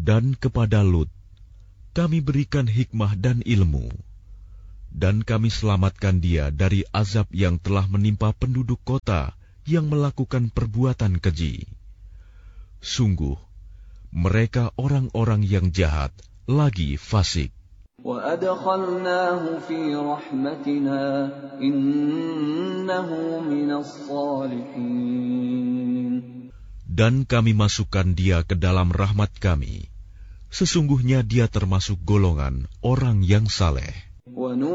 Dan kepada Lut kami berikan hikmah dan ilmu, dan kami selamatkan dia dari azab yang telah menimpa penduduk kota yang melakukan perbuatan keji. Sungguh, mereka orang-orang yang jahat lagi fasik. وَأَدْخَلْنَاهُ فِي رَحْمَتِنَا إِنَّهُ مِنَ الصَّالِحِينَ. Dan kami masukkan dia ke dalam rahmat kami. Sesungguhnya dia termasuk golongan orang yang saleh.